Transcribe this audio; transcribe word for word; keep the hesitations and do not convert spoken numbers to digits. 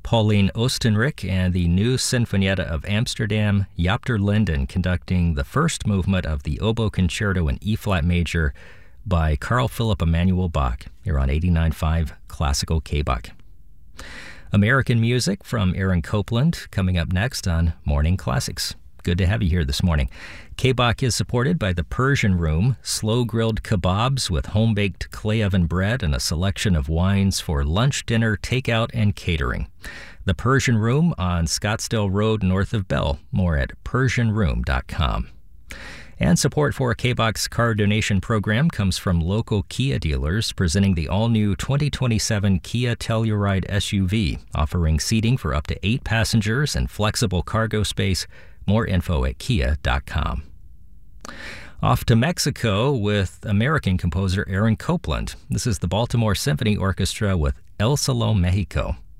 Pauline Oostenrijk and the New Sinfonietta of Amsterdam, Jopter Linden conducting the first movement of the Oboe Concerto in E-flat major by Carl Philipp Emanuel Bach. You're on eighty-nine point five Classical K-Bach. American music from Aaron Copland coming up next on Morning Classics. Good to have you here this morning. K-Bach is supported by the Persian Room, slow-grilled kebabs with home-baked clay oven bread and a selection of wines for lunch, dinner, takeout, and catering. The Persian Room on Scottsdale Road north of Bell. More at persian room dot com. And support for K-Bach's car donation program comes from local Kia dealers presenting the all-new twenty twenty-seven Kia Telluride S U V, offering seating for up to eight passengers and flexible cargo space. More info at kia dot com. Off to Mexico with American composer Aaron Copland. This is the Baltimore Symphony Orchestra with El Salón Mexico.